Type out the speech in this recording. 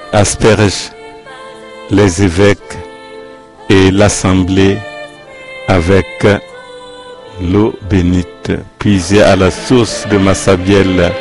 asperge les évêques et l'assemblée avec l'eau bénite puisée à la source de Massabielle